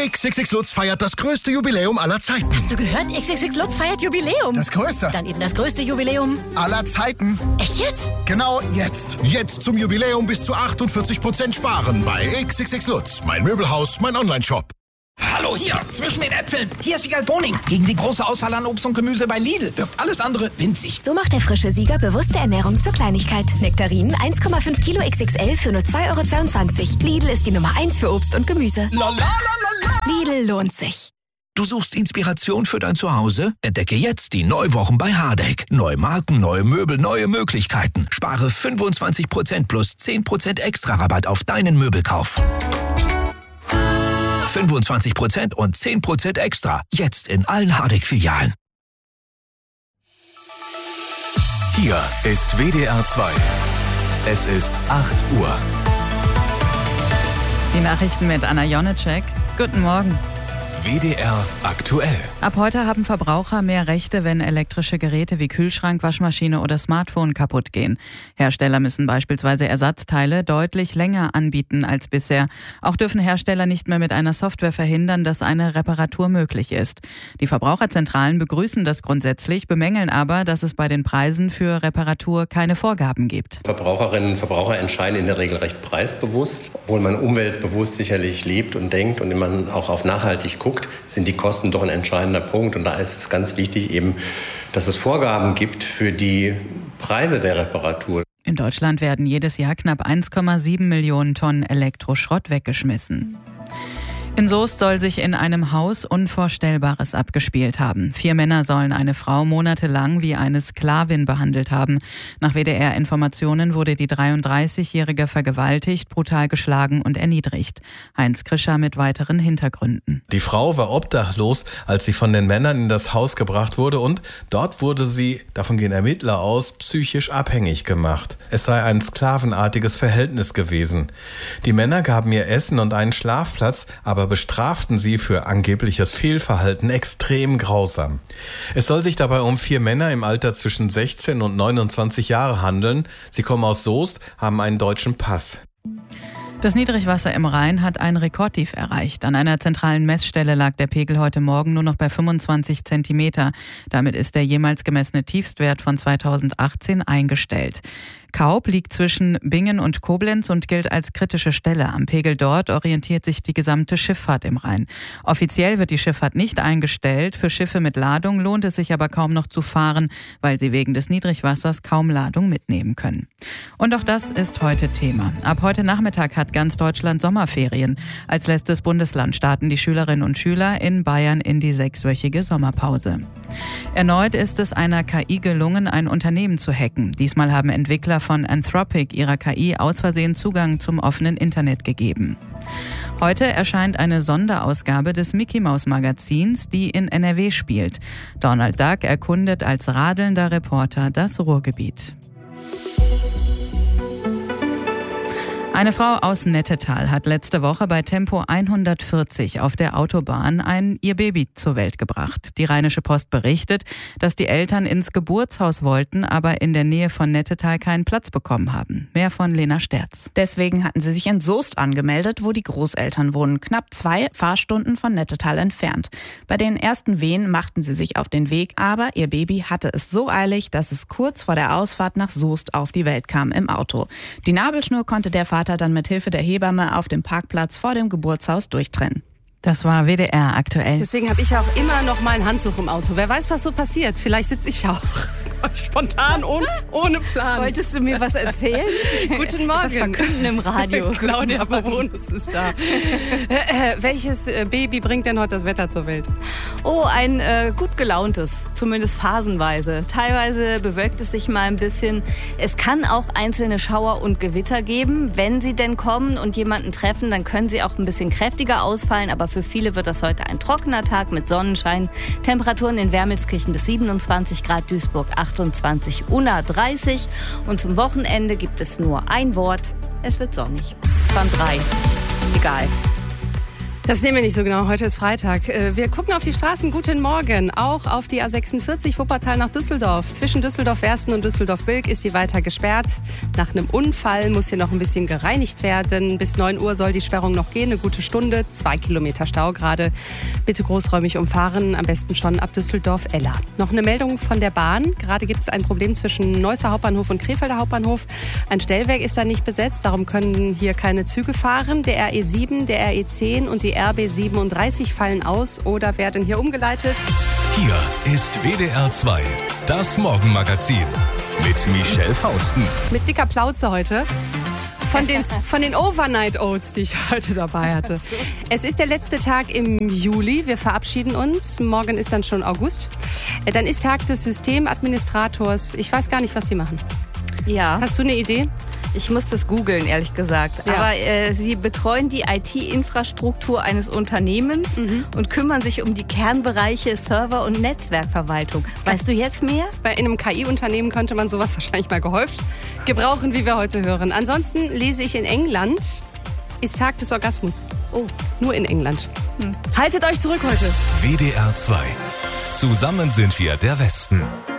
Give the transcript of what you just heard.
XXX Lutz feiert das größte Jubiläum aller Zeiten. Hast du gehört? XXX Lutz feiert Jubiläum. Das größte. Dann eben das größte Jubiläum aller Zeiten. Echt jetzt? Genau jetzt. Jetzt zum Jubiläum bis zu 48% sparen bei XXX Lutz. Mein Möbelhaus, mein Onlineshop. Hallo, hier, zwischen den Äpfeln. Hier ist Wiegald Boning. Gegen die große Auswahl an Obst und Gemüse bei Lidl wirkt alles andere winzig. So macht der frische Sieger bewusste Ernährung zur Kleinigkeit. Nektarinen 1,5 Kilo XXL für nur 2,22 €. Lidl ist die Nummer 1 für Obst und Gemüse. Lidl lohnt sich. Du suchst Inspiration für dein Zuhause? Entdecke jetzt die Neuwochen bei Hardegg. Neue Marken, neue Möbel, neue Möglichkeiten. Spare 25% plus 10% extra Rabatt auf deinen Möbelkauf. 25% und 10% extra. Jetzt in allen Hardegg-Filialen. Hier ist WDR 2. Es ist 8 Uhr. Die Nachrichten mit Anna Jonecek. Guten Morgen. WDR aktuell. Ab heute haben Verbraucher mehr Rechte, wenn elektrische Geräte wie Kühlschrank, Waschmaschine oder Smartphone kaputt gehen. Hersteller müssen beispielsweise Ersatzteile deutlich länger anbieten als bisher. Auch dürfen Hersteller nicht mehr mit einer Software verhindern, dass eine Reparatur möglich ist. Die Verbraucherzentralen begrüßen das grundsätzlich, bemängeln aber, dass es bei den Preisen für Reparatur keine Vorgaben gibt. Verbraucherinnen und Verbraucher entscheiden in der Regel recht preisbewusst. Obwohl man umweltbewusst sicherlich lebt und denkt und man auch auf nachhaltig guckt, sind die Kosten doch ein entscheidender Punkt. Und da ist es ganz wichtig eben, dass es Vorgaben gibt für die Preise der Reparatur. In Deutschland werden jedes Jahr knapp 1,7 Millionen Tonnen Elektroschrott weggeschmissen. In Soest soll sich in einem Haus Unvorstellbares abgespielt haben. 4 Männer sollen eine Frau monatelang wie eine Sklavin behandelt haben. Nach WDR-Informationen wurde die 33-Jährige vergewaltigt, brutal geschlagen und erniedrigt. Heinz Krischer mit weiteren Hintergründen. Die Frau war obdachlos, als sie von den Männern in das Haus gebracht wurde und dort wurde sie, davon gehen Ermittler aus, psychisch abhängig gemacht. Es sei ein sklavenartiges Verhältnis gewesen. Die Männer gaben ihr Essen und einen Schlafplatz, aber bestraften sie für angebliches Fehlverhalten extrem grausam. Es soll sich dabei um 4 Männer im Alter zwischen 16 und 29 Jahre handeln. Sie kommen aus Soest, haben einen deutschen Pass. Das Niedrigwasser im Rhein hat ein Rekordtief erreicht. An einer zentralen Messstelle lag der Pegel heute Morgen nur noch bei 25 Zentimeter. Damit ist der jemals gemessene Tiefstwert von 2018 eingestellt. Kaub liegt zwischen Bingen und Koblenz und gilt als kritische Stelle. Am Pegel dort orientiert sich die gesamte Schifffahrt im Rhein. Offiziell wird die Schifffahrt nicht eingestellt. Für Schiffe mit Ladung lohnt es sich aber kaum noch zu fahren, weil sie wegen des Niedrigwassers kaum Ladung mitnehmen können. Und auch das ist heute Thema. Ab heute Nachmittag hat ganz Deutschland Sommerferien. Als letztes Bundesland starten die Schülerinnen und Schüler in Bayern in die 6-wöchige Sommerpause. Erneut ist es einer KI gelungen, ein Unternehmen zu hacken. Diesmal haben Entwickler von Anthropic ihrer KI aus Versehen Zugang zum offenen Internet gegeben. Heute erscheint eine Sonderausgabe des Mickey-Maus-Magazins, die in NRW spielt. Donald Duck erkundet als radelnder Reporter das Ruhrgebiet. Eine Frau aus Nettetal hat letzte Woche bei Tempo 140 auf der Autobahn ihr Baby zur Welt gebracht. Die Rheinische Post berichtet, dass die Eltern ins Geburtshaus wollten, aber in der Nähe von Nettetal keinen Platz bekommen haben. Mehr von Lena Sterz. Deswegen hatten sie sich in Soest angemeldet, wo die Großeltern wohnen, knapp 2 Fahrstunden von Nettetal entfernt. Bei den ersten Wehen machten sie sich auf den Weg, aber ihr Baby hatte es so eilig, dass es kurz vor der Ausfahrt nach Soest auf die Welt kam im Auto. Die Nabelschnur konnte der Vater dann mit Hilfe der Hebamme auf dem Parkplatz vor dem Geburtshaus durchtrennen. Das war WDR aktuell. Deswegen habe ich auch immer noch mal ein Handtuch im Auto. Wer weiß, was so passiert. Vielleicht sitze ich auch spontan, ohne Plan. Wolltest du mir was erzählen? Guten Morgen. Was verkünden im Radio. Claudia Babonus ist da. Welches Baby bringt denn heute das Wetter zur Welt? Oh, ein gut gelauntes, zumindest phasenweise. Teilweise bewölkt es sich mal ein bisschen. Es kann auch einzelne Schauer und Gewitter geben. Wenn sie denn kommen und jemanden treffen, dann können sie auch ein bisschen kräftiger ausfallen. Aber für viele wird das heute ein trockener Tag mit Sonnenschein. Temperaturen in Wermelskirchen bis 27 Grad, Duisburg 28, Unna 30. Und zum Wochenende gibt es nur ein Wort. Es wird sonnig. Es waren 3. Egal. Das nehmen wir nicht so genau. Heute ist Freitag. Wir gucken auf die Straßen. Guten Morgen. Auch auf die A46 Wuppertal nach Düsseldorf. Zwischen Düsseldorf-Wersten und Düsseldorf-Bilk ist die weiter gesperrt. Nach einem Unfall muss hier noch ein bisschen gereinigt werden. Bis 9 Uhr soll die Sperrung noch gehen. Eine gute Stunde. 2 Kilometer Stau gerade. Bitte großräumig umfahren. Am besten schon ab Düsseldorf-Ella. Noch eine Meldung von der Bahn. Gerade gibt es ein Problem zwischen Neusser Hauptbahnhof und Krefelder Hauptbahnhof. Ein Stellwerk ist da nicht besetzt. Darum können hier keine Züge fahren. Der RE7, der RE10 und die RB37 fallen aus oder werden hier umgeleitet. Hier ist WDR 2, das Morgenmagazin mit Michelle Fausten. Mit dicker Plauze heute. Von den Overnight Oats, die ich heute dabei hatte. Es ist der letzte Tag im Juli. Wir verabschieden uns. Morgen ist dann schon August. Dann ist Tag des Systemadministrators. Ich weiß gar nicht, was die machen. Ja. Hast du eine Idee? Ich muss das googeln, ehrlich gesagt. Ja. Aber sie betreuen die IT-Infrastruktur eines Unternehmens und kümmern sich um die Kernbereiche Server- und Netzwerkverwaltung. Weißt du jetzt mehr? Bei einem KI-Unternehmen könnte man sowas wahrscheinlich mal gehäuft gebrauchen, wie wir heute hören. Ansonsten lese ich, in England ist Tag des Orgasmus. Oh, nur in England. Haltet euch zurück heute. WDR 2. Zusammen sind wir der Westen.